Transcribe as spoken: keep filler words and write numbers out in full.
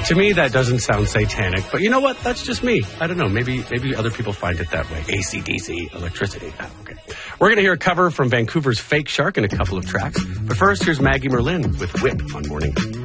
To me, that doesn't sound satanic, but you know what? That's just me. I don't know. Maybe maybe other people find it that way. A C D C, electricity. Oh, okay. We're going to hear a cover from Vancouver's Fake Shark and a couple of tracks. But first, here's Maggie Merlin with Whip on Morning.